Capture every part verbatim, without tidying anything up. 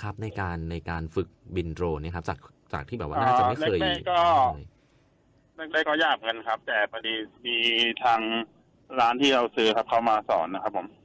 ครับในการในการฝึกบินโดรนเนี่ยครับจากจากที่แบบว่าน่าจะไม่เคยแรกๆก็แรกๆก็ยากกันครับแต่พอดีมีทางร้านที่เราซื้อครับเขามาสอนนะครับผม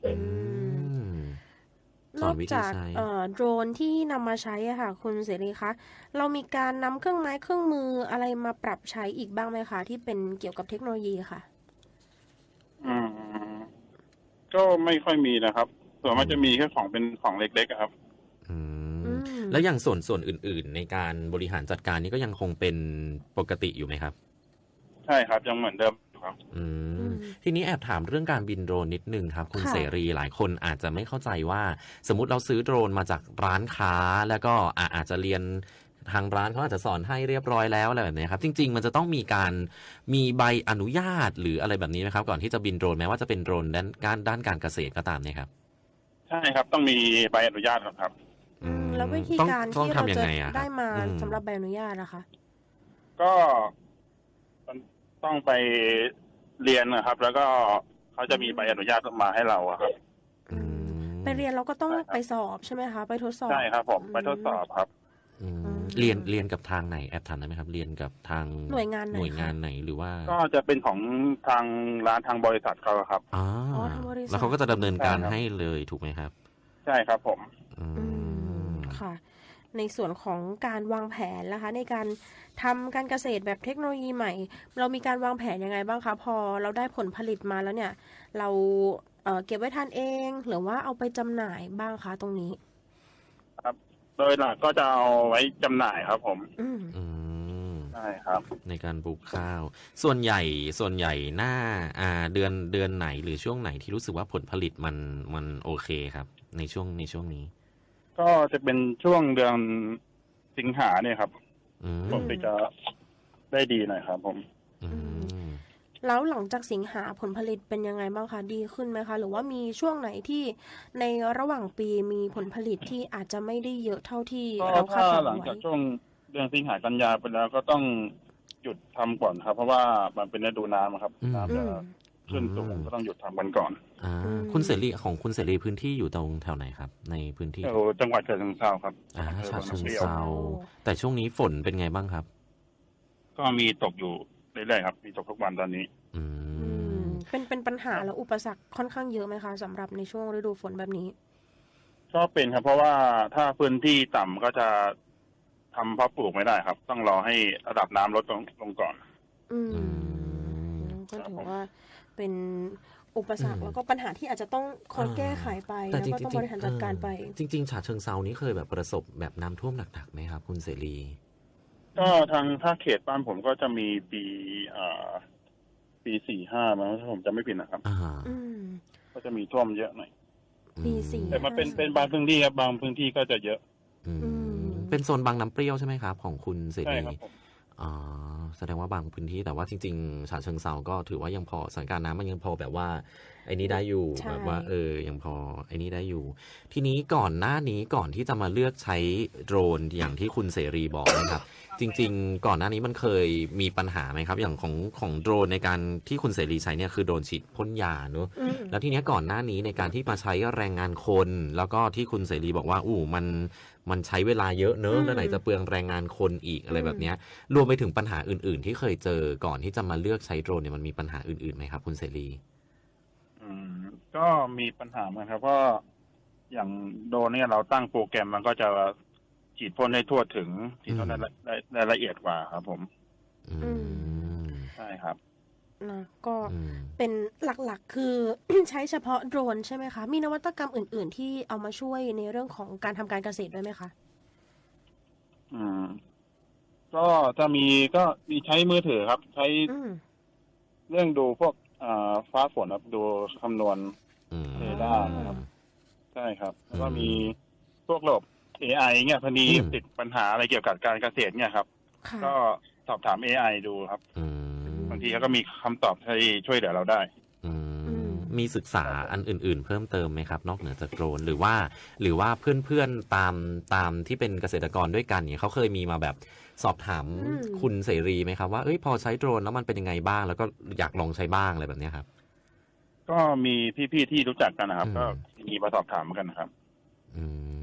สอนวิธีใช้โดรนที่นำมาใช้อะค่ะคุณเสรีคะเรามีการนำเครื่องไม้เครื่องมืออะไรมาปรับใช้อีกบ้างไหมคะที่เป็นเกี่ยวกับเทคโนโลยีค่ะอืมก็ไม่ค่อยมีนะครับส่วนมากจะมีแค่ของเป็นของเล็กๆครับแล้วอย่างส่วนส่วนอื่นๆในการบริหารจัดการนี้ก็ยังคงเป็นปกติอยู่ไหมครับใช่ครับยังเหมือนเดิมครับทีนี้แอบถามเรื่องการบินโดรนนิดนึงครับคุณเสรีหลายคนอาจจะไม่เข้าใจว่าสมมุติเราซื้อโดรนมาจากร้านค้าแล้วก็อาจจะเรียนทางร้านเขาอาจจะสอนให้เรียบร้อยแล้วอะไรแบบนี้ครับจริงๆมันจะต้องมีการมีใบอนุญาตหรืออะไรแบบนี้ไหมครับก่อนที่จะบินโดรนแม้ว่าจะเป็นโดรนด้านการด้านการเกษตรก็ตามเนี่ยครับใช่ครับต้องมีใบอนุญาตครับแล้ววิธีการที่เราจะได้มาสำหรับใบอนุญาตนะคะก็ต้องไปเรียนนะครับแล้วก็เขาจะมีใบอนุญาตมาให้เราครับไปเรียนเราก็ต้องไปสอบใช่ไหมคะไปทดสอบใช่ครับผมไปทดสอบครับเรียนเรียนกับทางไหนแอบถามได้ไหมครับเรียนกับทางหน่วยงานไหนหน่วยงานไหนหรือว่าก็จะเป็นของทางร้านทางบริษัทเขาครับอ๋อแล้วเขาก็จะดำเนินการให้เลยถูกไหมครับใช่ครับผมค่ะในส่วนของการวางแผนนะคะในการทำการเกษตรแบบเทคโนโลยีใหม่เรามีการวางแผนยังไงบ้างคะพอเราได้ผลผลิตมาแล้วเนี่ยเราเอ่อเก็บไว้ทานเองหรือว่าเอาไปจำหน่ายบ้างคะตรงนี้ครับโดยหลักก็จะเอาไว้จำหน่ายครับผมอืมใช่ครับในการปลูกข้าวส่วนใหญ่ส่วนใหญ่หน้าอ่าเดือนเดือนไหนหรือช่วงไหนที่รู้สึกว่าผลผลิตมันมันโอเคครับในช่วงในช่วงนี้ก็จะเป็นช่วงเดือนสิงหาเนี่ยครับผมจะได้ดีหน่อยครับผมแล้วหลังจากสิงหาผลผลิตเป็นยังไงบ้างคะดีขึ้นไหมคะหรือว่ามีช่วงไหนที่ในระหว่างปีมีผลผลิตที่อาจจะไม่ได้เยอะเท่าที่เราคาดหวังไว้หลังจากช่วงเดือนสิงหากันยาไปแล้วก็ต้องหยุดทำก่อนครับเพราะว่ามันเป็นฤดูน้ำครับน้ำจะขึ้นสูงก็ต้องหยุดทำกันก่อนอ่าคุณเสรีของคุณเสรีพื้นที่อยู่ตรงแถวไหนครับในพื้นที่จังหวัดฉะเชิงเทราครับอ่าฉะเชิงเทราแต่ช่วงนี้ฝนเป็นไงบ้างครับก็มีตกอยู่เรื่อยๆครับมีตกทุกวันตอนนี้อืมเป็นเป็นปัญหาและอุปสรรคค่อนข้างเยอะไหมคะสำหรับในช่วงฤดูฝนแบบนี้ก็เป็นครับเพราะว่าถ้าพื้นที่ต่ำก็จะทำเพาะปลูกไม่ได้ครับต้องรอให้ระดับน้ำลดลงลงก่อนอืมก็ถือว่าเป็นอุปสรรคแล้วก็ปัญหาที่อาจจะต้องคอยแก้ไขไปแล้วก็ต้องบริหารจัดการไปจริงๆฉะเชิงเทรานี้เคยแบบประสบแบบน้ำท่วมหนักๆไหมครับคุณเสรีก็ทางภาคเขตบ้านผมก็จะมีปีอ่าปีสี่ห้ามั้งถ้าผมจำไม่ผิดนะครับก็จะมีท่วมเยอะหน่อยปีสี่แต่มาเป็นเป็นบางพื้นที่ครับบางพื้นที่ก็จะเยอะเป็นโซนบางน้ำเปรี้ยวใช่ไหมครับของคุณเสรีใช่ครับผมอ๋อแสดงว่าบางพื้นที่แต่ว่าจริงๆฉะเชิงเทราก็ถือว่ายังพอสถานการณ์น้ำมันยังพอแบบว่าไอ้นี้ได้อยู่แบบว่าเออยังพอไอ้นี้ได้อยู่ทีนี้ก่อนหน้านี้ก่อนที่จะมาเลือกใช้โดรนอย่างที่คุณเสรีบอกนะครับจริงๆก่อนหน้านี้มันเคยมีปัญหาไหมครับอย่างของของโดรนในการที่คุณเสรีใช้เนี่ยคือโดรนฉีดพ่นยาเนอะแล้วทีนี้ก่อนหน้านี้ในการที่มาใช้แรงงานคนแล้วก็ที่คุณเสรีบอกว่าอู้มันมันใช้เวลาเยอะเนอะแล้วไหนจะเปลืองแรงงานคนอีกอะไรแบบนี้รวมไปถึงปัญหาอื่นๆที่เคยเจอก่อนที่จะมาเลือกใช้โดรนเนี่ยมันมีปัญหาอื่นๆไหมครับคุณเสรีอืมก็มีปัญหาเหมือนครับเพราะอย่างโดรนเนี่ยเราตั้งโปรแกรมมันก็จะฉีดพ่นให้ทั่วถึงฉีดพ่นได้ละเอียดกว่าครับผมใช่ครับนะก็เป็นหลักๆคือ ใช้เฉพาะโดรนใช่ไหมคะมีนวัตกรรมอื่นๆที่เอามาช่วยในเรื่องของการทำการเกษตรด้วยไหมคะอืมก็จะมีก็มีใช้มือถือครับใช้เรื่องดูพวกอ่าฟ้าฝนครับดูคำนวณเรดาร์นะครับใช่ครับแล้วก็มีพวกระบบ เอ ไอ เนี่ยพอดีติดปัญหาอะไรเกี่ยวกับการเกษตรเนี่ยครับก็สอบถาม เอ ไอ ดูครับบางทีเขาก็มีคำตอบที่ช่วยเหลือเราได้มีศึกษาอันอื่นๆเพิ่มเติมไหมครับนอกเหนือจากโดรนหรือว่าหรือว่าเพื่อนๆตามตามที่เป็นเกษตรกรด้วยกันเนี่ยเขาเคยมีมาแบบสอบถามคุณเสรีไหมครับว่าเอ้ยพอใช้โดรนแล้วมันเป็นยังไงบ้างแล้วก็อยากลองใช้บ้างอะไรแบบนี้ครับก็มีพี่ๆที่รู้จักกันนะครับก็มีมาสอบถามกันครับ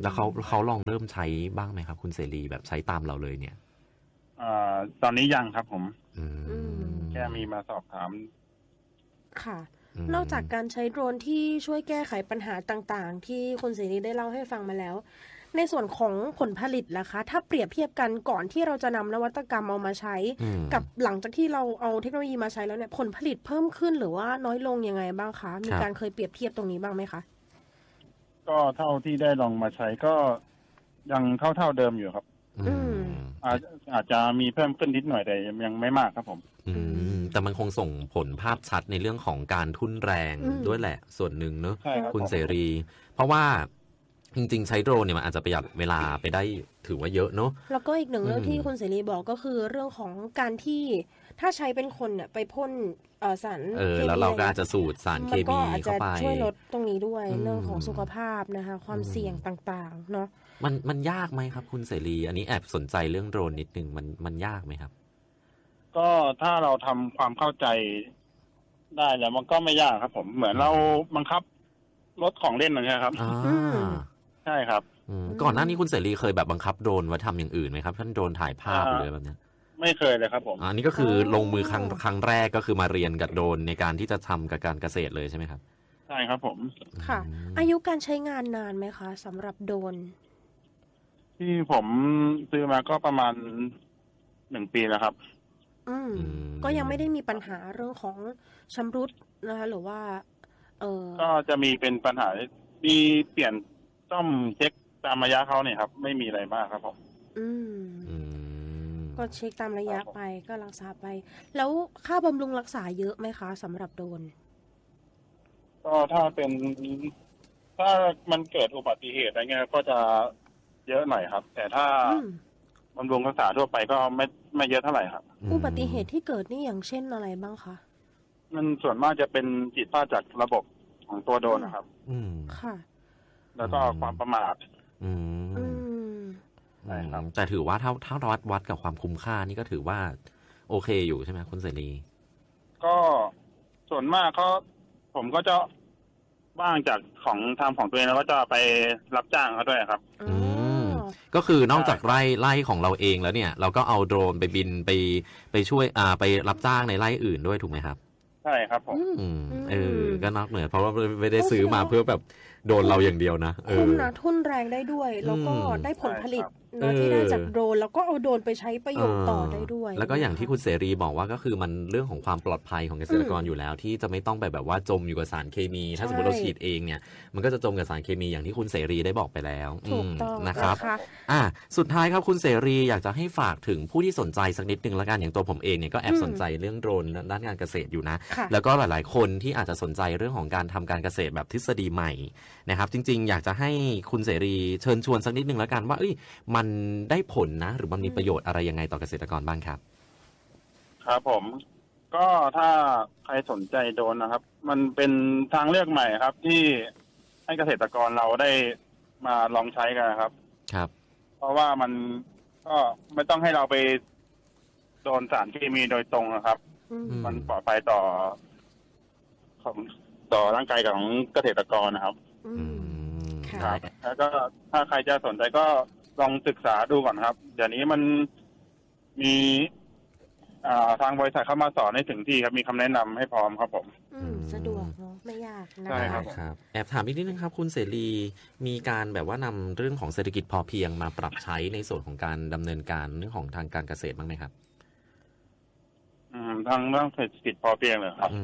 แล้วเขาเขาลองเริ่มใช้บ้างไหมครับคุณเสรีแบบใช้ตามเราเลยเนี่ยอ่าตอนนี้ยังครับผมอืมแค่มีมาสอบถามค่ะนอกจากการใช้โดรนที่ช่วยแก้ไขปัญหาต่างๆที่คุณเสรีได้เล่าให้ฟังมาแล้วในส่วนของผลผลิตล่ะคะถ้าเปรียบเทียบกันก่อนที่เราจะนำนวัตกรรมเอามาใช้กับหลังจากที่เราเอาเทคโนโลยีมาใช้แล้วเนี่ยผลผลิตเพิ่มขึ้นหรือว่าน้อยลงยังไงบ้างคะมีการเคยเปรียบเทียบตรงนี้บ้างไหมคะก็เท่าที่ได้ลองมาใช้ก็ยังเท่าเท่าเดิมอยู่ครับอืมอาจอาจจะมีเพิ่มขึ้นนิดหน่อยแต่ยังไม่มากครับผมอืมแต่มันคงส่งผลภาพชัดในเรื่องของการทุ่นแรงด้วยแหละส่วนหนึ่งเนอะคุณเสรีเพราะว่าจริงๆใช้โดรนเนี่ยมันอาจจะประหยัดเวลาไปได้ถือว่าเยอะเนอะแล้วก็อีกหนึ่งเรื่องที่คุณเสรีบอกก็คือเรื่องของการที่ถ้าใช้เป็นคนเนี่ยไปพ่นสารเออแล้วเราก็อาจจะสูดสารเคมีเข้าไปช่วยลดตรงนี้ด้วยเรื่องของสุขภาพนะคะความเสี่ยงต่างๆเนาะมันมันยากไหมครับคุณเสรีอันนี้แอบสนใจเรื่องโดรนนิดนึงมันมันยากไหมครับก็ถ้าเราทำความเข้าใจได้แล้วมันก็ไม่ยากครับผมเหมือนเราบังคับรถของเล่นอย่างเงี้ยครับใช่ครับก่อนหน้านี้คุณเสรีเคยแบบบังคับโดรนไว้ทำอย่างอื่นไหมครับท่านโดรนถ่ายภาพหรือแบบนี้ไม่เคยเลยครับผมอันนี้ก็คือลงมือครั้งครั้งแรกก็คือมาเรียนกับโดรนในการที่จะทำกับการเกษตรเลยใช่ไหมครับใช่ครับผมค่ะอายุการใช้งานนานไหมคะสำหรับโดรนที่ผมซื้อมาก็ประมาณหนึ่งปีแล้วครับอืมก็ยังไม่ได้มีปัญหาเรื่องของชำรุดนะคะหรือว่าเออก็จะมีเป็นปัญหามีเปลี่ยนซ่อมเช็คตามระยะเขาเนี่ยครับไม่มีอะไรมากครับผมอืมก็เช็คตามระยะไปก็รักษาไปแล้วค่าบำรุงรักษาเยอะไหมคะสำหรับโดรนก็ถ้าเป็นถ้ามันเกิดอุบัติเหตุอะไรเงี้ยก็จะเยอะหน่อยครับแต่ถ้าบำรุงรักษาทั่วไปก็ไม่ไม่เยอะเท่าไหร่ครับอุบัติเหตุที่เกิดนี่อย่างเช่นอะไรบ้างคะมันส่วนมากจะเป็นผิดพลาดจากระบบของตัวโดรนนะครับอืมค่ะแล้วก็ความประมาทอืมใช่ครับแต่ถือว่าถ้าถ้าวัดวัดกับความคุ้มค่านี่ก็ถือว่าโอเคอยู่ใช่ไหมคุณเสรีก็ส่วนมากเขาผมก็จะบ้างจากของทำของตัวเองแล้วก็จะไปรับจ้างเขาด้วยครับอืมก็คือนอกจากไร่ไร่ของเราเองแล้วเนี่ยเราก็เอาโดรนไปบินไปไปช่วยอ่าไปรับจ้างในไร่อื่นด้วยถูกไหมครับใช่ครับผมอืมเออก็นอกเหนือเพราะว่าไม่ได้ซื้อมาเพื่อแบบโดนเราอย่างเดียวนะคุ้มนะทุ่นแรงได้ด้วยแล้วก็ได้ผลผลิตเนาะที่ได้จากโดรนแล้วก็เอาโดรนไปใช้ประโยชน์ต่อได้ด้วยแล้วก็อย่างที่คุณเสรีบอกว่าก็คือมันเรื่องของความปลอดภัยของเกษตรกรอยู่แล้วที่จะไม่ต้องไปแบบว่าจมอยู่กับสารเคมีถ้าสมมติเราฉีดเองเนี่ยมันก็จะจมกับสารเคมีอย่างที่คุณเสรีได้บอกไปแล้วนะครับอ่ะสุดท้ายครับคุณเสรีอยากจะให้ฝากถึงผู้ที่สนใจสักนิดนึงละกันอย่างตัวผมเองเนี่ยก็แอบสนใจเรื่องโดรนด้านการเกษตรอยู่นะแล้วก็หลายๆคนที่อาจจะสนใจเรื่องของการทำการเกษตรแบบทฤษฎีใหม่นะครับจริงๆอยากจะให้คุณเสรีเชิญชวนสักนิดนึงละกันว่าเอ้ยมันได้ผลนะหรือมันมีประโยชน์อะไรยังไงต่อเกษตรกรบ้างครับครับผมก็ถ้าใครสนใจโดรนนะครับมันเป็นทางเลือกใหม่ครับที่ให้เกษตรกรเราได้มาลองใช้กันครับครับเพราะว่ามันก็ไม่ต้องให้เราไปโดนสารเคมีโดยตรงนะครับมันปลอดภัยต่อของต่อร่างกายของเกษตรกรนะครับครับแล้วก็ถ้าใครจะสนใจก็ลองศึกษาดูก่อนครับเดี๋ยวนี้มันมีทางบริษัทเข้ามาสอนให้ถึงที่ครับมีคำแนะนำให้พร้อมครับผมสะดวกเนาะไม่ยากนะใช่ครับแอบถามอีกนิดนึงครับคุณเสรีมีการแบบว่านำเรื่องของเศรษฐกิจพอเพียงมาปรับใช้ในส่วนของการดำเนินการเรื่องของทางการเกษตรบ้างไหมครับอืมทางเรื่องเศรษฐกิจพอเพียงเลยครับ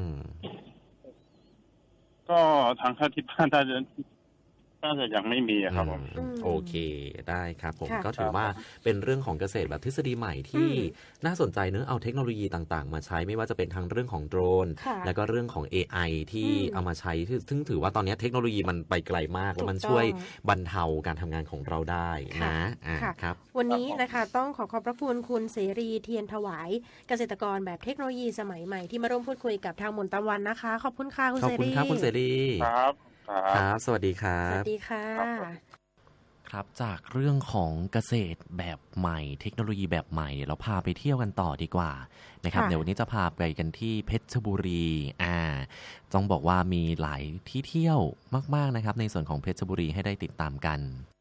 ก็ทางที่บ้านถ้าจะน่าจะยังไม่มีครับผมโอเคได้ครับผมก็ถือว่าเป็นเรื่องของเกษตรแบบทฤษฎีใหม่ที่น่าสนใจเนอะเอาเทคโนโลยีต่างๆมาใช้ไม่ว่าจะเป็นทางเรื่องของโดรนแล้วก็เรื่องของ เอ ไอ ที่เอามาใช้ซึ่งถือว่าตอนนี้เทคโนโลยีมันไปไกลมากแล้วมันช่วยบรรเทาการทำงานของเราได้นะครับวันนี้นะคะต้องขอขอบพระคุณคุณเสรีเทียนถวายเกษตรกรแบบเทคโนโลยีสมัยใหม่ที่มาร่วมพูดคุยกับทางมนตะวันนะคะขอบคุณค่ะคุณเสรีขอบคุณครับคุณเสรีครับครับสวัสดีครับสวัสดีค่ะครับจากเรื่องของเกษตรแบบใหม่เทคโนโลยีแบบใหม่เราพาไปเที่ยวกันต่อดีกว่านะครับเดี๋ยววันนี้จะพาไปกันที่เพชรบุรีอ่าต้องบอกว่ามีหลายที่เที่ยวมากๆนะครับในส่วนของเพชรบุรีให้ได้ติดตามกัน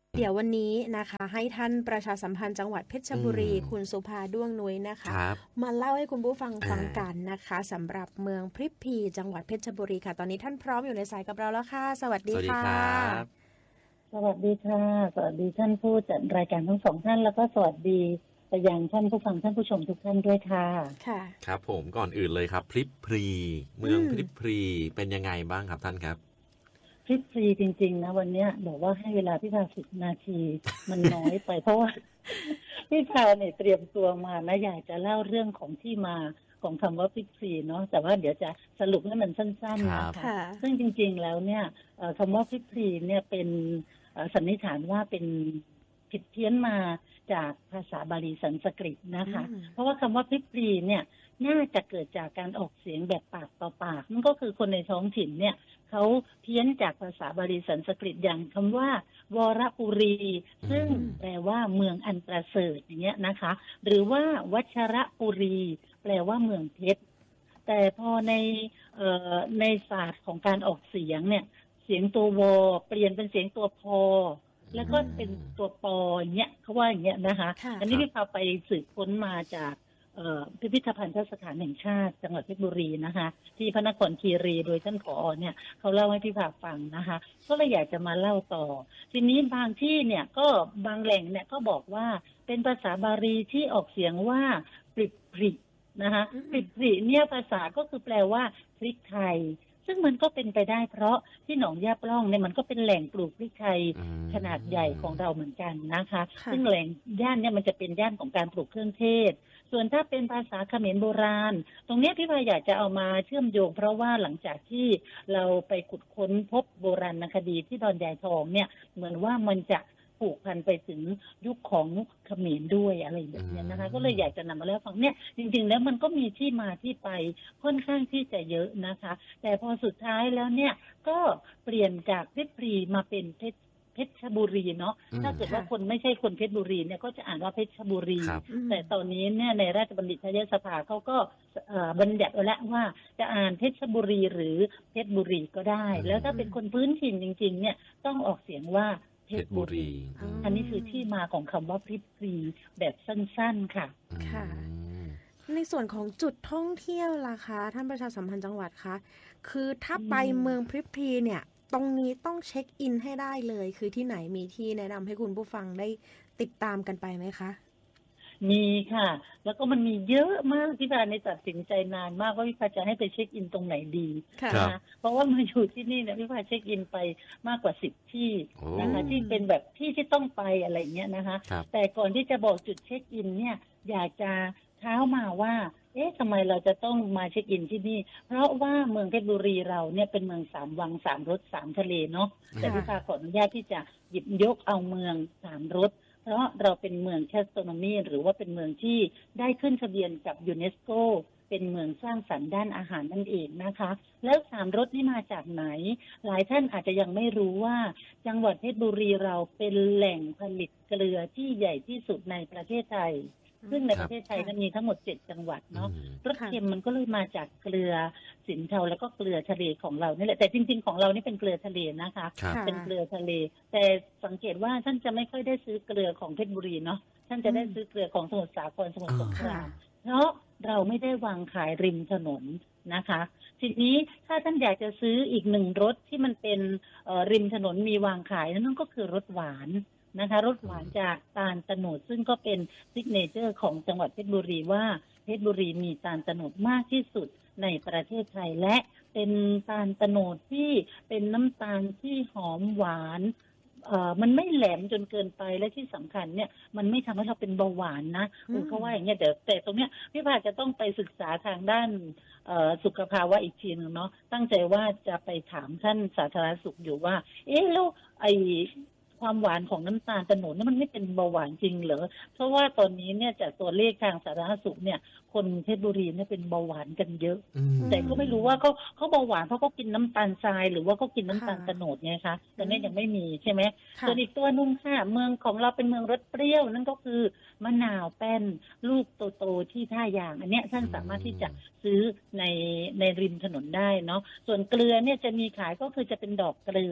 เดี๋ยววันนี้นะคะให้ท่านประชาสัมพันธ์จังหวัดเพชรบุรีคุณสุภาด้วงนุ้ยนะคะมาเล่าให้คุณผู้ฟังฟังกันนะคะสำหรับเมืองพริบพรีจังหวัดเพชรบุรีค่ะตอนนี้ท่านพร้อมอยู่ในสายกับเราแล้วค่ะสวัสดีค่ะสวัสดีค่ะสวัสดีท่านผู้จัดรายการทั้งสองท่านแล้วก็สวัสดีไปยังท่านผู้ฟังท่านผู้ชมทุกท่านด้วยค่ะค่ะครับผมก่อนอื่นเลยครับพริบพรีเมืองพริบพรีเป็นยังไงบ้างครับท่านครับพริบพรีจริงๆนะวันนี้บอกว่าให้เวลาพี่พาสิบนาทีมันน้อยไปเพราะว่าพี่พาเนี่ยเตรียมตัวมานะอยากจะเล่าเรื่องของที่มาของคำว่าพริบพรีเนาะแต่ว่าเดี๋ยวจะสรุปให้มันสั้นๆนะคะซึ่งจริงๆแล้วเนี่ยคำว่าพริบพรีเนี่ยเป็นสันนิษฐานว่าเป็นผิดเพี้ยนมาจากภาษาบาลีสันสกฤตนะคะเพราะว่าคำว่าพริบพรีเนี่ยน่าจะเกิดจากการออกเสียงแบบปากต่อปากนั่นก็คือคนในท้องถิ่นเนี่ยเขาเพี้ยนจากภาษาบาลีสันสกฤตอย่างคำว่าวรปุรีซึ่งแปลว่าเมืองอันประเสริฐอย่างเงี้ยนะคะหรือว่าวัชรปุรีแปลว่าเมืองเพชรแต่พอในเอ่อในศาสตร์ของการออกเสียงเนี่ยเสียงตัววเปลี่ยนเป็นเสียงตัวพอแล้วก็เป็นตัวปออย่างเงี้ยเขาว่าอย่างเงี้ยนะคะอันนี้พี่พาไปสืบค้นมาจากพิพิธภัณฑ์สถานแห่งชาติจังหวัดเพชรบุรีนะคะที่พระนครคีรีโดยท่านผอเนี่ยเขาเล่าให้พี่พาฟังนะคะก็เลยอยากจะมาเล่าต่อทีนี้บางที่เนี่ยก็บางแหล่งเนี่ยก็บอกว่าเป็นภาษาบาลีที่ออกเสียงว่าปริบปรินะคะปริบปริเนี่ยภาษาก็คือแปลว่าพริกไทยซึ่งมันก็เป็นไปได้เพราะที่หนองยาปล้องเนี่ยมันก็เป็นแหล่งปลูกพริกไทยขนาดใหญ่ของเราเหมือนกันนะคะซึ่งแหล่งย่านเนี่ยมันจะเป็นย่านของการปลูกเครื่องเทศส่วนถ้าเป็นภาษาเขมรโบราณตรงนี้พี่พายอยากจะเอามาเชื่อมโยงเพราะว่าหลังจากที่เราไปขุดค้นพบโบราณคดีที่ดอนยายทองเนี่ยเหมือนว่ามันจะผูกพันไปถึงยุคของเขมรด้วยอะไรแบบนี้นะคะก็เลยอยากจะนำมาเล่าฟังเนี่ยจริงๆแล้วมันก็มีที่มาที่ไปค่อนข้างที่จะเยอะนะคะแต่พอสุดท้ายแล้วเนี่ยก็เปลี่ยนจากเพชรบุรีมาเป็นเพชรเพชรบุรีเนาะถ้าเกิดว่าคนไม่ใช่คนเพชรบุรีเนี่ยก็จะอ่านว่าเพชรบุรีแต่ตอนนี้เนี่ยในราชบัณฑิตยสภาเขาก็บัญญัติเอาละว่าจะอ่านเพชรบุรีหรือเพชรบุรีก็ได้แล้วถ้าเป็นคนพื้นถิ่นจริงๆเนี่ยต้องออกเสียงว่าเพชรบุรีอันนี้คือที่มาของคำว่าพริบพรีแบบสั้นๆค่ะค่ะในส่วนของจุดท่องเที่ยวล่ะคะท่านประชาสัมพันธ์จังหวัดคะคือถ้าไปเมืองพริบพรีเนี่ยตรงนี้ต้องเช็คอินให้ได้เลยคือที่ไหนมีที่แนะนำให้คุณผู้ฟังได้ติดตามกันไปไหมคะมีค่ะแล้วก็มันมีเยอะมากที่พาในตัดสินใจนานมากว่าพี่พาจะให้ไปเช็คอินตรงไหนดีนะคะเพราะว่ามาอยู่ที่นี่เนี่ยพี่พาเช็คอินไปมากกว่าสิบที่นะคะที่เป็นแบบที่ที่ต้องไปอะไรเงี้ยนะคะแต่ก่อนที่จะบอกจุดเช็คอินเนี่ยอยากจะเท้ามาว่าเอ๊ะทำไมเราจะต้องมาเช็คอินที่นี่เพราะว่าเมืองเพชรบุรีเราเนี่ยเป็นเมืองสามวังสามรสสามทะเลเนาะแต่พี่พาขออนุญาตที่จะหยิบยกเอาเมืองสามรสเพราะเราเป็นเมืองแคสโตรโนมีหรือว่าเป็นเมืองที่ได้ขึ้นทะเบียนกับยูเนสโกเป็นเมืองสร้างสรรค์ด้านอาหารนั่นเองนะคะแล้วสามรสนี่มาจากไหนหลายท่านอาจจะยังไม่รู้ว่าจังหวัดเพชรบุรีเราเป็นแหล่งผลิตเกลือที่ใหญ่ที่สุดในประเทศไทยซึ่งในประเทศไทยมีทั้งหมดเจ็ดจังหวัดเนาะรสเค็มมันก็เลยมาจากเกลือสินเทาแล้วก็เกลือทะเลของเรานี่แหละแต่จริงๆของเรานี่เป็นเกลือทะเลนะคะเป็นเกลือทะเลแต่สังเกตว่าท่านจะไม่ค่อยได้ซื้อเกลือของเพชรบุรีเนาะท่านจะได้ซื้อเกลือของสมุทรสาครสมุทรสงครามเพราะเราไม่ได้วางขายริมถนนนะคะทีนี้ถ้าท่านอยากจะซื้ออีกหนึ่งรสที่มันเป็นริมถนนมีวางขายนั่นก็คือรสหวานนะคะรสหวานจากตาลตะโนดซึ่งก็เป็นซิกเนเจอร์ของจังหวัดเพชรบุรีว่าเพชรบุรีมีตาลตะโนดมากที่สุดในประเทศไทยและเป็นตาลตะโนดที่เป็นน้ำตาลที่หอมหวานเอ่อมันไม่แหลมจนเกินไปและที่สำคัญเนี่ยมันไม่ทำให้เราเป็นเบาหวานนะเขาว่าอย่างเงี้ยแต่แต่ตรงเนี้ยพี่พาจะต้องไปศึกษาทางด้านสุขภาวะอีกทีนึงเนาะตั้งใจว่าจะไปถามท่านสาธารณสุขอยู่ว่าเอ๊ะแล้วไอความหวานของน้ำตาลตะโนดนี่มันไม่เป็นเบาหวานจริงเหรอเพราะว่าตอนนี้เนี่ยจากตัวเลขทางสาธารณสุขเนี่ยคนเพชรบุรีเนี่ยเป็นเบาหวานกันเยอะแต่ก็ไม่รู้ว่าเขาเขาเบาหวานเพราะเขากินน้ำตาลทรายหรือว่าเขากินน้ำตาลตะโนดไงคะตอนนี้ยังไม่มีใช่ไหมส่วนอีกตัวนึงค่ะเมืองของเราเป็นเมืองรสเปรี้ยวนั่นก็คือมะนาวแป้นลูกโตๆที่ท่ายางอันเนี้ยท่านสามารถที่จะซื้อในในริมถนนได้เนาะส่วนเกลือเนี่ยจะมีขายก็คือจะเป็นดอกเกลือ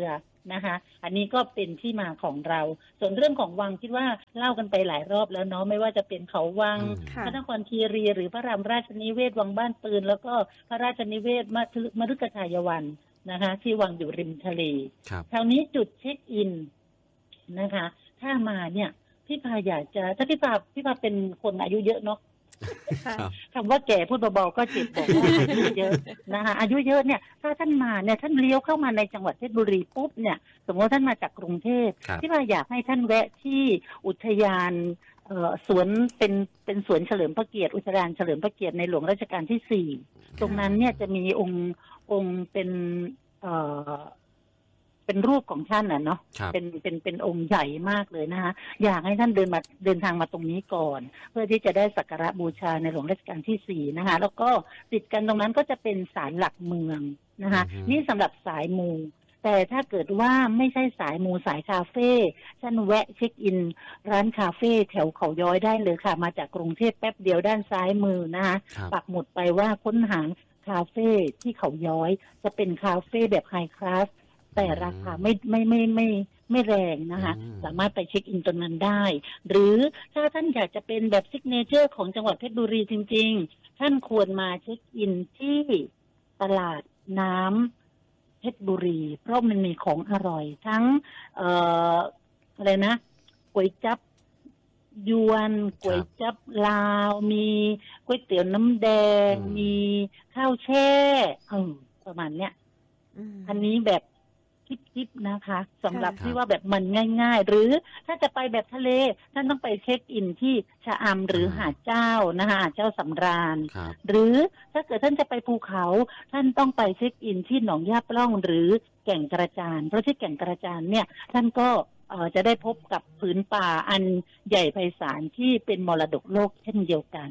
นะคะอันนี้ก็เป็นที่มาของเราส่วนเรื่องของวังคิดว่าเล่ากันไปหลายรอบแล้วเนาะไม่ว่าจะเป็นเขาวังพระนครคีรีหรือพระรามราชนิเวศวังบ้านปืนแล้วก็พระราชนิเวศมฤคทายวันนะคะที่วังอยู่ริมทะเลคราวนี้จุดเช็คอินนะคะถ้ามาเนี่ยพี่พาอยากจะถ้าพี่พาพี่พาเป็นคนอายุเยอะเนาะคำว่าแก่พูดเบาๆก็เจ็บบอกว่าอายุเยอะนะคะอายุเยอะเนี่ยถ้าท่านมาเนี่ยท่านเลี้ยวเข้ามาในจังหวัดเพชรบุรีปุ๊บเนี่ยสมมติท่านมาจากกรุงเทพพี่พาอยากให้ท่านแวะที่อุทยานสวนเป็นเป็นสวนเฉลิมพระเกียรติอุทยานเฉลิมพระเกียรติในหลวงรัชกาลที่สี่ตรงนั้นเนี่ยจะมีองค์องค์เป็นเอ่อเป็นรูปของท่านน่ะเนาะเป็นเป็นเป็นองค์ใหญ่มากเลยนะคะอยากให้ท่านเดินมาเดินทางมาตรงนี้ก่อนเพื่อที่จะได้สักการะบูชาในหลวงรัชกาลที่สี่นะคะแล้วก็ติดกันตรงนั้นก็จะเป็นศาลหลักเมืองนะคะนี่สำหรับสายมูแต่ถ้าเกิดว่าไม่ใช่สายมูสายคาเฟ่ท่านแวะเช็คอินร้านคาเฟ่แถวเขาย้อยได้เลยค่ะมาจากกรุงเทพแป๊บเดียวด้านซ้ายมือนะคะปักหมุดไปว่าค้นหาคาเฟ่ที่เขาย้อยจะเป็นคาเฟ่แบบไฮคลาสแต่ราคาไม่ไม่ไม่ไม่ไม่แรงนะคะสามารถไปเช็คอินตรงนั้นได้หรือถ้าท่านอยากจะเป็นแบบซิกเนเจอร์ของจังหวัดเพชรบุรีจริงๆท่านควรมาเช็คอินที่ตลาดน้ำเพชรบุรีเพราะมันมีของอร่อยทั้งเอ่ออะไรนะก๋วยจั๊บยวนก๋วยจั๊บลาวมีก๋วยเตี๋ยวน้ำแดงมีข้าวแช่เออประมาณเนี้ยอันนี้แบบทิปๆนะคะสำหรับที่ว่าแบบมันง่ายๆหรือถ้าจะไปแบบทะเลท่านต้องไปเช็คอินที่ชะอำหรือหาดเจ้านะคะหาดเจ้าสำราญหรือถ้าเกิดท่านจะไปภูเขาท่านต้องไปเช็คอินที่หนองย่าปล่องหรือแก่งกระจานเพราะที่แก่งกระจานเนี่ยท่านก็เอ่อจะได้พบกับผืนป่าอันใหญ่ไพศาลที่เป็นมรดกโลกเช่นเดียวกัน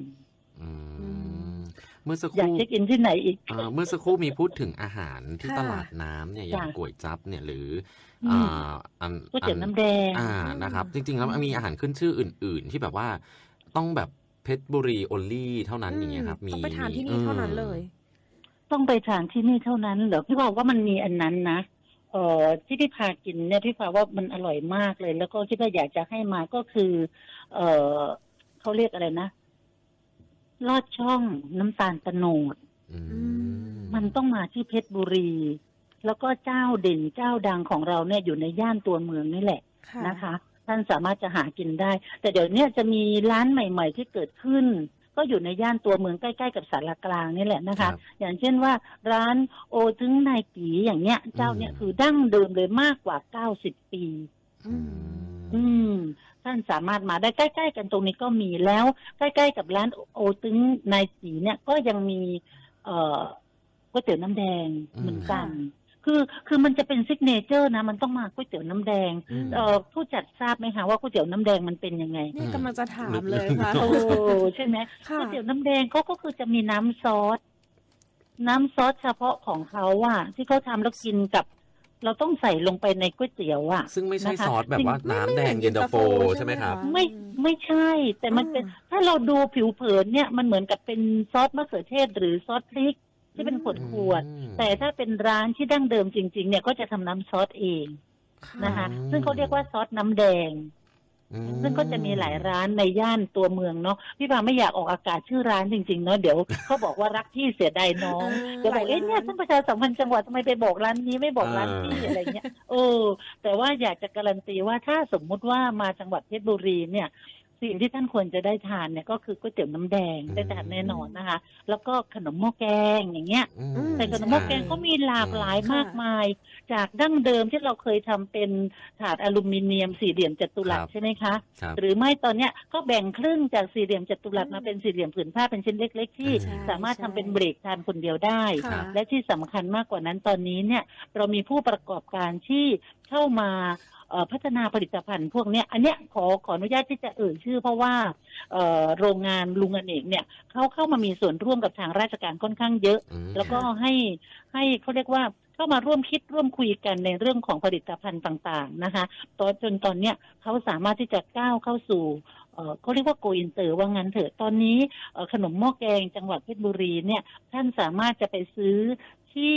เมื่อสักครู่อยากเช็คอินที่ไหนอีกเมื่อสักครู่มีพูดถึงอาหารที่ตลาดน้ำเนี่ยอย่างก๋วยจั๊บเนี่ยหรืออ่าอันก๋วยเตี๋ยวน้ำแดงอ่านะครับจริงๆแล้วมีอาหารขึ้นชื่ออื่นๆที่แบบว่าต้องแบบเพชรบุรีโอลี่เท่านั้นอย่างเงี้ยครับมีต้องไปทานที่นี่เท่านั้นเลยต้องไปทานที่นี่เท่านั้นเหรอพี่บอกว่ามันมีอันนั้นนะเอ่อที่พี่พากินเนี่ยพี่พาว่ามันอร่อยมากเลยแล้วก็คิดว่าอยากจะให้มาก็คือเอ่อเขาเรียกอะไรนะลอดช่องน้ำตาลตะโนดมันต้องมาที่เพชรบุรีแล้วก็เจ้าเด่นเจ้าดังของเราเนี่ยอยู่ในย่านตัวเมืองนี่แหละนะคะท่านสามารถจะหากินได้แต่เดี๋ยวนี้จะมีร้านใหม่ๆที่เกิดขึ้นก็อยู่ในย่านตัวเมืองใกล้ๆกับสารกลางนี่แหละนะคะอย่างเช่นว่าร้านโอถึงนายกีอย่างเงี้ยเจ้าเนี่ยคือดั้งเดิมเลยมากกว่าเก้าสิบปีอืมท่านสามารถมาได้ใกล้ๆกันตรงนี้ก็มีแล้วใกล้ๆกับร้านโอตึงนายสีเนี่ยก็ยังมีเอ่อก๋วยเตี๋ยวน้ำแดงเหมือนกันคือคือมันจะเป็นซิกเนเจอร์นะมันต้องมาก๋วยเตี๋ยวน้ำแดงเอ่อผู้จัดทราบไหมคะว่าก๋วยเตี๋ยวน้ำแดงมันเป็นยังไงนี่กำลังจะถามเลยค่ะโอ้ใช่ไหมก๋วยเตี๋ยวน้ำแดงเขาก็คือจะมีน้ำซอสน้ำซอสเฉพาะของเขาอะที่เขาทำแล้วกินกับเราต้องใส่ลงไปในก๋วยเตี๋ยวอ่ะซึ่งไม่ใช่ซอสแบบว่าน้ำแดงเย็นตาโฟใช่ไหมครับไม่ไม่ใช่แต่มันเป็นถ้าเราดูผิวเผินเนี่ยมันเหมือนกับเป็นซอสมะเขือเทศหรือซอสพริกที่เป็นขวดขวดแต่ถ้าเป็นร้านที่ดั้งเดิมจริงๆเนี่ยก็จะทำน้ำซอสเองนะคะซึ่งเขาเรียกว่าซอสน้ำแดงซึ่งก็จะมีหลายร้านในย่านตัวเมืองเนาะพี่ปาไม่อยากออกอากาศชื่อร้านจริงๆเนาะเดี๋ยวเขาบอกว่ารักที่เสียดายน้องเดี๋ยวบอกเอ๊ะเนี่ยท่านประชาสัมพันธ์จังหวัดทำไมไปบอกร้านนี้ไม่บอกร้านที่อะไรเงี้ยเออแต่ว่าอยากจะการันตีว่าถ้าสมมุติว่ามาจังหวัดเพชรบุรีเนี่ยสิ่งที่ท่านควรจะได้ทานเนี่ยก็คือก๋วยเตี๋ยวน้ำแดงได้ทานแน่นอนนะคะแล้วก็ขนมหม้อแกงอย่างเงี้ยแต่ขนมหม้อแกงก็มีหลากหลายมากมายจากดั้งเดิมที่เราเคยทำเป็นถาดอลูมิเนียมสี่เหลี่ยมจัตุรัสใช่ไหมคะหรือไม่ตอนเนี้ยก็แบ่งครึ่งจากสี่เหลี่ยมจัตุรัสมาเป็นสี่เหลี่ยมผืนผ้าเป็นชิ้นเล็กๆที่สามารถทำเป็นเบรกทานคนเดียวได้และที่สำคัญมากกว่านั้นตอนนี้เนี่ยเรามีผู้ประกอบการที่เข้ามาพัฒนาผลิตภัณฑ์พวกนี้อันเนี้ยขอขออนุญาตที่จะเอ่ยชื่อเพราะว่าโรงงานลุงอเนกเนี่ยเขาเข้ามามีส่วนร่วมกับทางราชการค่อนข้างเยอะแล้วก็ให้ให้เขาเรียกว่าเข้ามาร่วมคิดร่วมคุยกันในเรื่องของผลิตภัณฑ์ต่างๆนะคะตอนจนตอนเนี้ยเขาสามารถที่จะก้าวเข้าสู่เขาเรียกว่าโกอินเตอร์ว่างั้นเถอะตอนนี้ขนมหม้อแกงจังหวัดเพชรบุรีเนี่ยท่านสามารถจะไปซื้อที่เซ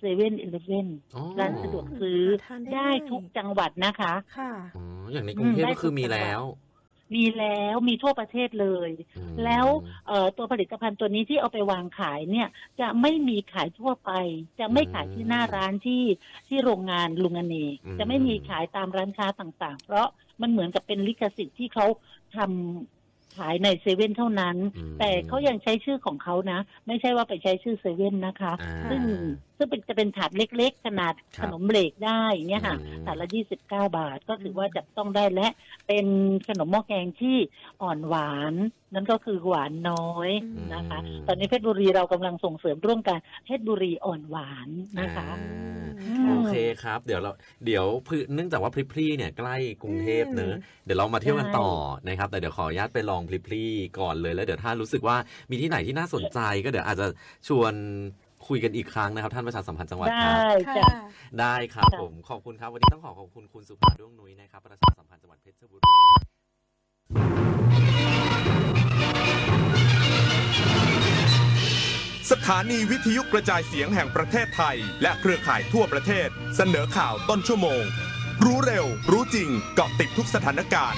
เซเว่นอีเลฟเว่นร้านสะดวกซื้อได้ทุกจังหวัดนะคะค่ะอ๋ออย่างในกรุงเทพก็คือมีแล้วมีแล้วมีทั่วประเทศเลยแล้วเอ่อตัวผลิตภัณฑ์ตัวนี้ที่เอาไปวางขายเนี่ยจะไม่มีขายทั่วไปจะไม่ขายที่หน้าร้านที่ที่โรงงานลุงอเนกจะไม่มีขายตามร้านค้าต่างๆเพราะมันเหมือนกับเป็นลิขสิทธิ์ที่เขาทำขายในเซเว่นเท่านั้นแต่เขายังใช้ชื่อของเขานะไม่ใช่ว่าไปใช้ชื่อเซเว่นนะคะซึ่งซึ่งเป็นจะเป็นถาดเล็กๆขนาดขนมเบรกได้เนี่ยค่ะถาดละยี่สิบเก้าบาทก็ถือว่าจับต้องได้และเป็นขนมหม้อแกงที่อ่อนหวานนั่นก็คือหวานน้อยนะคะตอนนี้เพชรบุรีเรากำลังส่งเสริมร่วมกันเพชรบุรีอ่อนหวานนะคะโอเคครับเดี๋ยวเราเดี๋ยวเนื่องจากว่าพริพลี่เนี่ยใกล้กรุงเทพเนอะเดี๋ยวเรามาเที่ยวกันต่อนะครับแต่เดี๋ยวขออนุญาตไปลองพริพลี่ก่อนเลยแล้วเดี๋ยวถ้ารู้สึกว่ามีที่ไหนที่น่าสนใจก็เดี๋ยวอาจจะชวนคุยกันอีกครั้งนะครับท่านประชาสัมพันธ์จังหวัดครับได้ได้ครับผมขอบคุณครับวันนี้ต้องขอขอบคุณคุณสุภาด้วงนุ้ยนะครับประชาสัมพันธ์จังหวัดเพชรบุรีสถานีวิทยุกระจายเสียงแห่งประเทศไทยและเครือข่ายทั่วประเทศเสนอข่าวต้นชั่วโมงรู้เร็วรู้จริงเกาะติดทุกสถานการณ์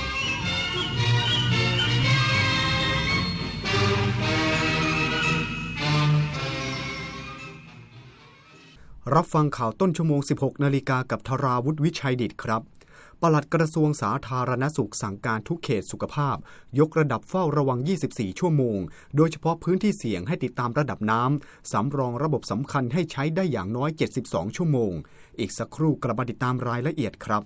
รับฟังข่าวต้นชั่วโมง สิบหกนาฬิกา กับธราวุฒิวิชัยดิษฐ์ครับปลัดกระทรวงสาธารณสุขสั่งการทุกเขตสุขภาพยกระดับเฝ้าระวังยี่สิบสี่ชั่วโมงโดยเฉพาะพื้นที่เสี่ยงให้ติดตามระดับน้ำสำรองระบบสำคัญให้ใช้ได้อย่างน้อยเจ็ดสิบสองชั่วโมงอีกสักครู่กลับมาติดตามรายละเอียดครับ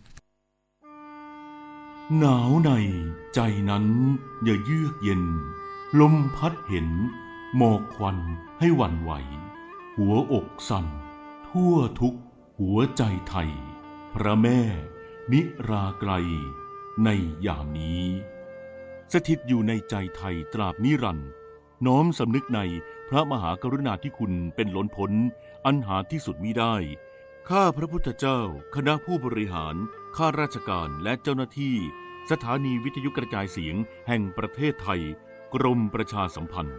หนาวในใจนั้นอย่าเยือกเย็นลมพัดเห็นหมอกควันให้หวั่นไหวหัวอกสั่นทั่วทุกหัวใจไทยพระแม่นิราไกลในยามนี้สถิตอยู่ในใจไทยตราบนิรันดร์น้อมสำนึกในพระมหากรุณาธิคุณเป็นล้นพ้นอันหาที่สุดมิได้ข้าพระพุทธเจ้าคณะผู้บริหารข้าราชการและเจ้าหน้าที่สถานีวิทยุกระจายเสียงแห่งประเทศไทยกรมประชาสัมพันธ์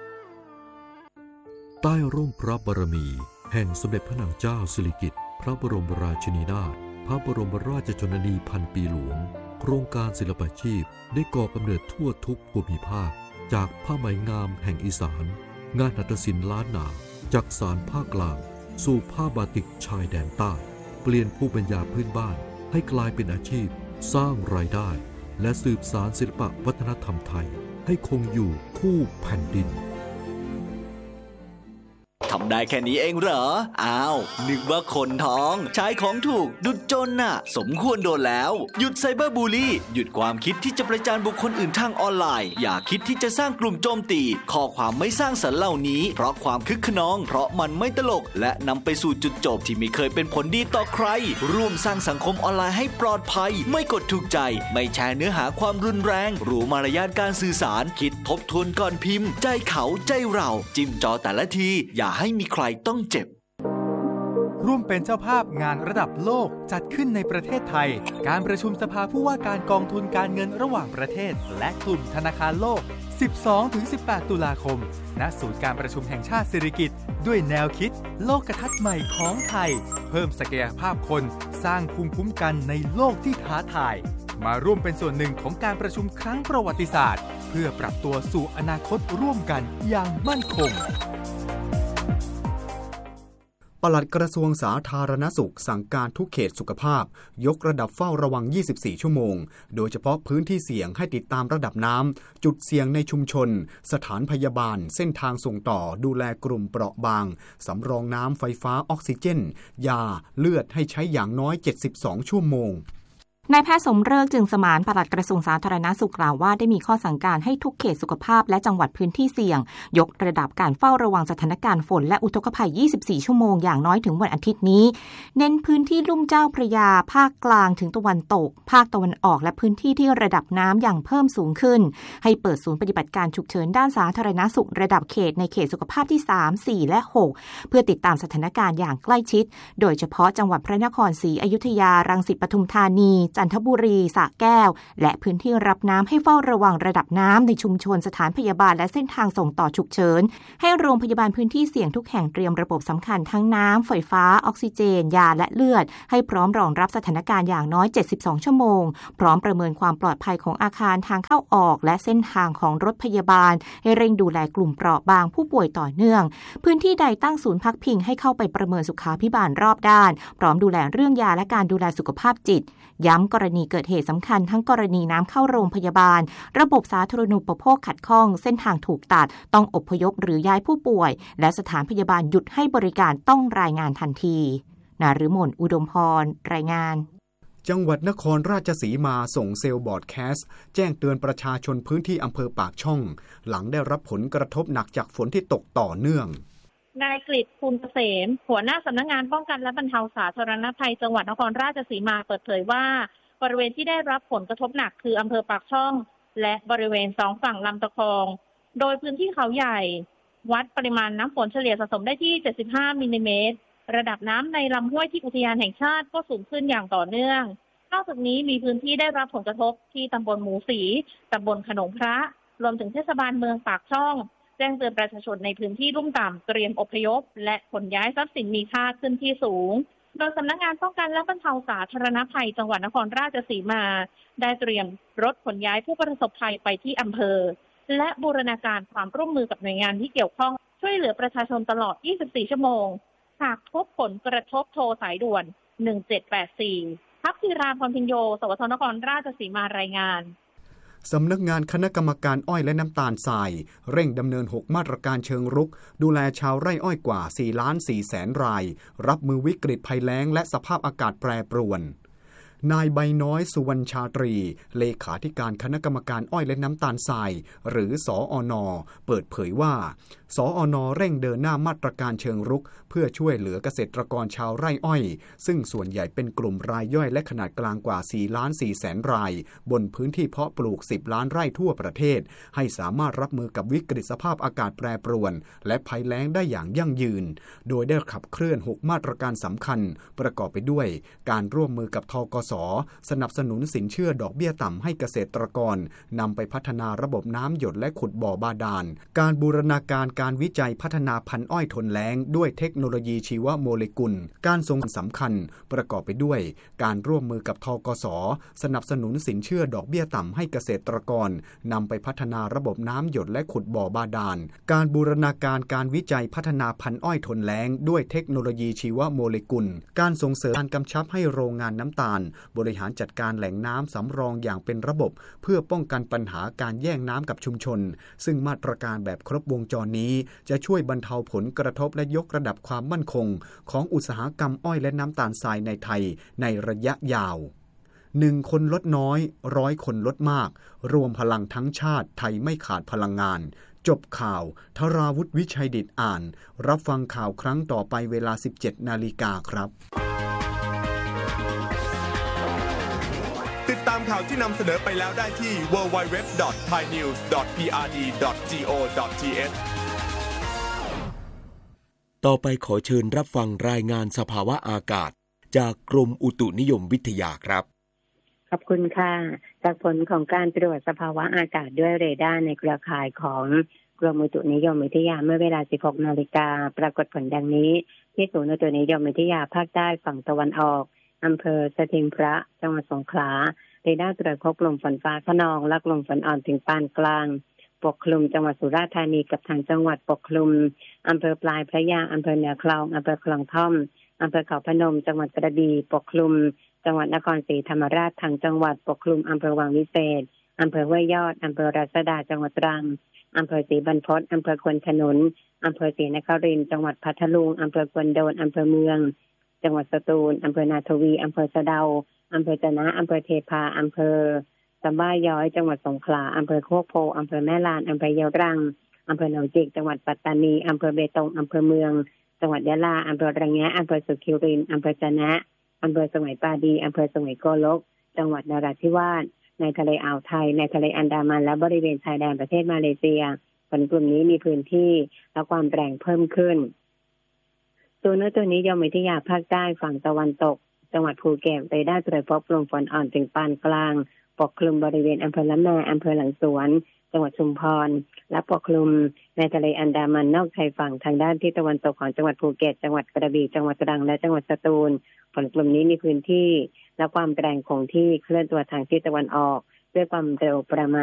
ใต้ร่มพระบารมีแห่งสมเด็จพระนางเจ้าสิริกิติ์พระบรมราชินีนาถพระบรมราชชนนีพันปีหลวงโครงการศิลปาชีพได้ก่อกำเนิดทั่วทุกภูมิภาคจากผ้าไหมงามแห่งอีสานงานหัตถศิลป์ล้านนาจากสานภาคกลางสู่ผ้าบาติกชายแดนใต้เปลี่ยนภูมิปัญญาพื้นบ้านให้กลายเป็นอาชีพสร้างรายได้และสืบสานศิลปวัฒนธรรมไทยให้คงอยู่คู่แผ่นดินทำได้แค่นี้เองเหรออ้าวนึกว่าคนท้องใช้ของถูกดุจจนน่ะสมควรโดนแล้วหยุดไซเบอร์บูลลี่หยุดความคิดที่จะประจานบุคคลอื่นทางออนไลน์อย่าคิดที่จะสร้างกลุ่มโจมตีข้อความไม่สร้างสรรค์เหล่านี้เพราะความคึกขนองเพราะมันไม่ตลกและนำไปสู่จุดจบที่ไม่เคยเป็นผลดีต่อใครร่วมสร้างสังคมออนไลน์ให้ปลอดภัยไม่กดถูกใจไม่แชร์เนื้อหาความรุนแรงรู้มารยาทการสื่อสารคิดทบทวนก่อนพิมพ์ใจเขาใจเราจิ้มจอแต่ละทีอย่าให้มีใครต้องเจ็บร่วมเป็นเจ้าภาพงานระดับโลกจัดขึ้นในประเทศไทยการประชุมสภาผู้ว่าการกองทุนการเงินระหว่างประเทศและกลุ่มธนาคารโลก สิบสองถึงสิบแปด ตุลาคมณศูนย์การประชุมแห่งชาติสิริกิติ์ด้วยแนวคิดโลกทัศน์ใหม่ของไทยเพิ่มศักยภาพคนสร้างภูมิคุ้มกันในโลกที่ท้าทายมาร่วมเป็นส่วนหนึ่งของการประชุมครั้งประวัติศาสตร์เพื่อปรับตัวสู่อนาคตร่วมกันอย่างมั่นคงปลัดกระทรวงสาธารณสุขสั่งการทุกเขตสุขภาพยกระดับเฝ้าระวังยี่สิบสี่ชั่วโมงโดยเฉพาะพื้นที่เสี่ยงให้ติดตามระดับน้ำจุดเสี่ยงในชุมชนสถานพยาบาลเส้นทางส่งต่อดูแลกลุ่มเปราะบางสำรองน้ำไฟฟ้าออกซิเจนยาเลือดให้ใช้อย่างน้อยเจ็ดสิบสองชั่วโมงนายแพทย์สมฤกษ์จึงสมานปลัดกระทรวงสาธารณสุขกล่าวว่าได้มีข้อสั่งการให้ทุกเขตสุขภาพและจังหวัดพื้นที่เสี่ยงยกระดับการเฝ้าระวังสถานการณ์ฝนและอุทกภัยยี่สิบสี่ชั่วโมงอย่างน้อยถึงวันอาทิตย์นี้เน้นพื้นที่ลุ่มเจ้าพระยาภาคกลางถึงตะวันตกภาคตะวันออกและพื้นที่ที่ระดับน้ำอย่างเพิ่มสูงขึ้นให้เปิดศูนย์ปฏิบัติการฉุกเฉินด้านสาธารณสุขระดับเขตในเขตสุขภาพที่สาม สี่และหกเพื่อติดตามสถานการณ์อย่างใกล้ชิดโดยเฉพาะจังหวัดพระนครศรีอยุธยารังสิตปทุมธานีจันทบุรีสระแก้วและพื้นที่รับน้ำให้เฝ้าระวังระดับน้ำในชุมชนสถานพยาบาลและเส้นทางส่งต่อฉุกเฉินให้โรงพยาบาลพื้นที่เสี่ยงทุกแห่งเตรียมระบบสำคัญทั้งน้ำไฟฟ้าออกซิเจนยาและเลือดให้พร้อมรองรับสถานการณ์อย่างน้อยเจ็ดสิบสองชั่วโมงพร้อมประเมินความปลอดภัยของอาคารทางเข้าออกและเส้นทางของรถพยาบาลให้เร่งดูแลกลุ่มเปราะบางผู้ป่วยต่อเนื่องพื้นที่ใดตั้งศูนย์พักพิงให้เข้าไปประเมินสุขาภิบาลรอบด้านพร้อมดูแลเรื่องยาและการดูแลสุขภาพจิตย้ำกรณีเกิดเหตุสำคัญทั้งกรณีน้ำเข้าโรงพยาบาลระบบสาธารณูปโภคขัดข้องเส้นทางถูกตัดต้องอพยพหรือย้ายผู้ป่วยและสถานพยาบาลหยุดให้บริการต้องรายงานทันทีนฤมลอุดมพรรายงานจังหวัดนครราชสีมาส่งเซลล์บอร์ดแคสต์แจ้งเตือนประชาชนพื้นที่อำเภอปากช่องหลังได้รับผลกระทบหนักจากฝนที่ตกต่อเนื่องนายกฤษภูลเกษมหัวหน้าสำนักงานป้องกันและบรรเทาสาธารณภัยจังหวัดนครราชสีมาเปิดเผยว่าบริเวณที่ได้รับผลกระทบหนักคืออำเภอปากช่องและบริเวณสองฝั่งลำตะคองโดยพื้นที่เขาใหญ่วัดปริมาณน้ำฝนเฉลี่ยสะสมได้ที่เจ็ดสิบห้ามิลลิเมตรระดับน้ำในลำห้วยที่อุทยานแห่งชาติก็สูงขึ้นอย่างต่อเนื่องนอกจากนี้มีพื้นที่ได้รับผลกระทบที่ตำบลหมูสีตำบลขนงพระรวมถึงเทศบาลเมืองปากช่องแจ้งเตือนประชาชนในพื้นที่ลุ่มต่ำเตรียมอพยพและขนย้ายทรัพย์สินมีค่าขึ้นที่สูงโดยสำนักงานป้องกันและบรรเทาสาธารณภัยจังหวัดนครราชสีมาได้เตรียมรถขนย้ายผู้ประสบภัยไปที่อำเภอและบูรณาการความร่วมมือกับหน่วยงานที่เกี่ยวข้องช่วยเหลือประชาชนตลอดยี่สิบสี่ชั่วโมงหากพบผลกระทบโทรสายด่วนหนึ่งเจ็ดแปดสี่พักธีราพรพิญโยสวทนครราชสีมารายงานสำนักงานคณะกรรมการอ้อยและน้ำตาลทรายเร่งดำเนินหกมาตรการเชิงรุกดูแลชาวไร่อ้อยกว่า สี่ล้านสี่แสน รายรับมือวิกฤตภัยแล้งและสภาพอากาศแปรปรวนนายใบน้อยสุวรรณชาตรีเลขาธิการคณะกรรมการอ้อยและน้ำตาลทรายหรือสอน.เปิดเผยว่าสอน.เร่งเดินหน้ามาตรการเชิงรุกเพื่อช่วยเหลือเกษตรกรชาวไร่อ้อยซึ่งส่วนใหญ่เป็นกลุ่มรายย่อยและขนาดกลางกว่า สี่ล้านสี่แสน รายบนพื้นที่เพาะปลูกสิบล้านไร่ทั่วประเทศให้สามารถรับมือกับวิกฤตสภาพอากาศแปรปรวนและภัยแล้งได้อย่างยั่งยืนโดยได้ขับเคลื่อนหกมาตรการสำคัญประกอบไปด้วยการร่วมมือกับธกส.สนับสนุนสินเชื่อดอกเบี้ยต่ำให้เกษตรกรนำไปพัฒนาระบบน้ำหยดและขุดบ่อบาดาลการบูรณาการการวิจัยพัฒนาพันธุ์อ้อยทนแล้งด้วยเทคโนโลยีชีวโมเลกุลการส่งสำคัญประกอบไปด้วยการร่วมมือกับธกส.สนับสนุนสินเชื่อดอกเบี้ยต่ำให้เกษตรกรนำไปพัฒนาระบบน้ำหยดและขุดบ่อบาดาลการบูรณาการการวิจัยพัฒนาพันธุ์อ้อยทนแล้งด้วยเทคโนโลยีชีวโมเลกุลการส่งเสริมการกำชับให้โรงงานน้ำตาลบริหารจัดการแหล่งน้ำสำรองอย่างเป็นระบบเพื่อป้องกันปัญหาการแย่งน้ำกับชุมชนซึ่งมาตรการแบบครบวงจรนี้จะช่วยบรรเทาผลกระทบและยกระดับความมั่นคงของอุตสาหกรรมอ้อยและน้ำตาลทรายในไทยในระยะยาวหนึ่งคนลดน้อยร้อยคนลดมากรวมพลังทั้งชาติไทยไม่ขาดพลังงานจบข่าวธราวุฒิวิชัยดิษฐ์อ่านรับฟังข่าวครั้งต่อไปเวลา สิบเจ็ดนาฬิกาครับติดตามข่าวที่นำเสนอไปแล้วได้ที่ ดับเบิลยู ดับเบิลยู ดับเบิลยู ดอท ไทยนิวส์ ดอท พี อาร์ ดี ดอท จี โอ ดอท ที เอชต่อไปขอเชิญรับฟังรายงานสภาวะอากาศจากกรมอุตุนิยมวิทยาครับขอบคุณค่ะจากผลของการตรวจสภาวะอากาศด้วยเรดาร์ในเครือข่ายของกรมอุตุนิยมวิทยาเมื่อเวลา สิบหกนาฬิกาปรากฏผลดังนี้ที่ศูนย์อุตุนิยมวิทยาภาคใต้ฝั่งตะวันออกอำเภอสถิงพระจังหวัดสงขลาเรดาร์ตรวจพบลมฝนฟ้าคะนองและลมฝนอ่อนถึงปานกลางปกคลุมจังหวัดสุราษฎร์ธานีกับทางจังหวัดปกคลุมอำเภอปลายพระยาอำเภอเหนือคลองอำเภอคลองท่อมอำเภอเขาพนมจังหวัดกระบี่ปกคลุมจังหวัดนครศรีธรรมราชทางจังหวัดปกคลุมอำเภอวังวิเศษอำเภอห้วยยอดอำเภอราษฎาจังหวัดตรังอำเภอศรีบรรพตอำเภอควนขนุนอำเภอศรีนครินทร์จังหวัดพัทลุงอำเภอควนโดนอำเภอเมืองจังหวัดสตูลอำเภอนาทวีอำเภอสะเดาอำเภอจะนะอำเภอเทพาอำเภอสำบ้าย้อยจังหวัดสงขลาอำเภอโคกโพอำเภอแม่ลานอำเภอเยาวรังอำเภอหนองจิกจังหวัดปัตตานีอำเภอเบตงอำเภอเมืองจังหวัดยะลาอำเภอระแงะอำเภอสุขิรินอำเภอจะนะอำเภอสมัยปาดีอำเภอสมัยโกลกจังหวัดนราธิวาสในทะเลอ่าวไทยในทะเลอันดามันและบริเวณชายแดนประเทศมาเลเซียฝนกลุ่มนี้มีพื้นที่และความแรงเพิ่มขึ้นศูนย์อุตุนิยมวิทยาภาคใต้ฝั่งตะวันตกจังหวัดภูเก็ตเรดาร์ตรวจพบกลุ่มฝนอ่อนถึงปานกลางปกคลุมบริเวณอำเภอละแมอำเภอหลังสวนจังหวัดชุมพรและปกคลุมในทะเลอันดามันนอกชายฝั่งทางด้านทิศตะวันตกของจังหวัดภูเก็ตจังหวัดกระบี่จังหวัดตรังและจังหวัดสตูลฝนกลุ่มนี้มีพื้นที่และความแรงคงที่เคลื่อนตัวทางทิศตะวันออกด้วยความเร็วประมาณ